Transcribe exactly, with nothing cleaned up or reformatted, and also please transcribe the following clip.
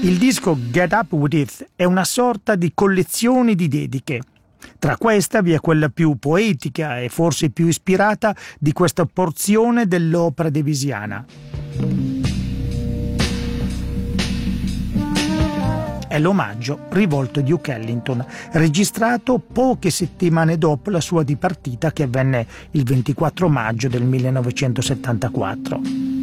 Il disco Get Up With It è una sorta di collezione di dediche. Tra queste vi è quella più poetica e forse più ispirata di questa porzione dell'opera devisiana. È l'omaggio rivolto a Duke Ellington, registrato poche settimane dopo la sua dipartita, che avvenne il ventiquattro maggio del millenovecentosettantaquattro.